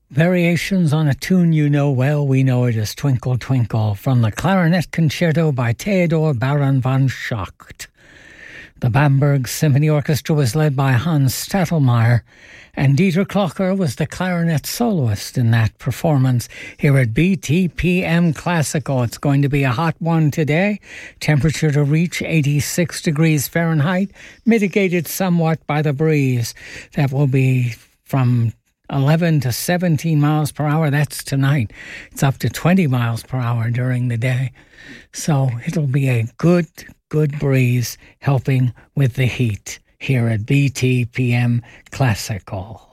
Variations on a tune you know well. We know it as Twinkle Twinkle from the Clarinet Concerto by Theodor Baron von Schacht. The Bamberg Symphony Orchestra was led by Hans Stadelmeier, and Dieter Klocker was the clarinet soloist in that performance here at BTPM Classical. It's going to be a hot one today. Temperature to reach 86 degrees Fahrenheit, mitigated somewhat by the breeze. That will be from 11 to 17 miles per hour. That's tonight. It's up to 20 miles per hour during the day. So it'll be a good breeze helping with the heat here at BTPM Classical.